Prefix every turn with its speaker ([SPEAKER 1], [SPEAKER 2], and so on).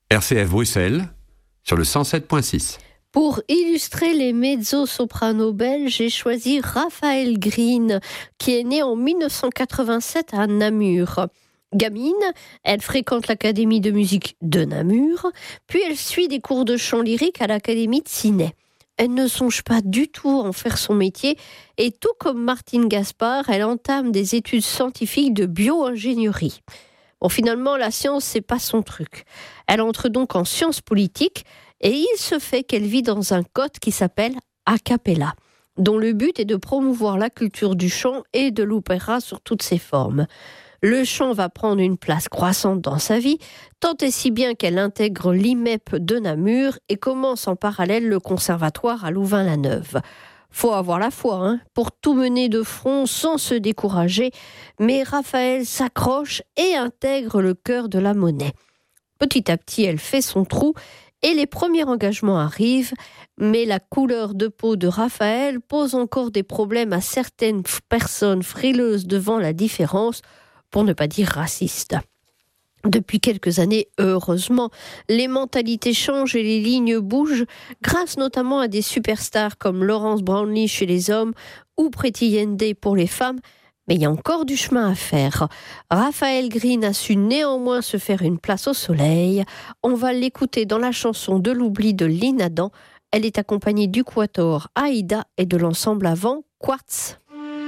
[SPEAKER 1] RCF Bruxelles, sur le 107.6.
[SPEAKER 2] Pour illustrer les mezzo-sopranos belges, j'ai choisi Raphaël Green, qui est née en 1987 à Namur. Gamine, elle fréquente l'Académie de musique de Namur, puis elle suit des cours de chant lyrique à l'Académie de Ciney. Elle ne songe pas du tout à en faire son métier et tout comme Martine Gaspard, elle entame des études scientifiques de bio-ingénierie. Bon, finalement, la science, c'est pas son truc. Elle entre donc en sciences politiques et il se fait qu'elle vit dans un cote qui s'appelle A Cappella, dont le but est de promouvoir la culture du chant et de l'opéra sur toutes ses formes. Le chant va prendre une place croissante dans sa vie, tant et si bien qu'elle intègre l'IMEP de Namur et commence en parallèle le conservatoire à Louvain-la-Neuve. Faut avoir la foi, pour tout mener de front sans se décourager, mais Raphaël s'accroche et intègre le cœur de la monnaie. Petit à petit, elle fait son trou et les premiers engagements arrivent, mais la couleur de peau de Raphaël pose encore des problèmes à certaines personnes frileuses devant la différence, pour ne pas dire racistes. Depuis quelques années, heureusement, les mentalités changent et les lignes bougent, grâce notamment à des superstars comme Laurence Brownlee chez les hommes ou Pretty Yende pour les femmes, mais il y a encore du chemin à faire. Raphaël Green a su néanmoins se faire une place au soleil. On va l'écouter dans la chanson de l'oubli de Lynn Adam. Elle est accompagnée du quatuor Aïda et de l'ensemble avant Quartz.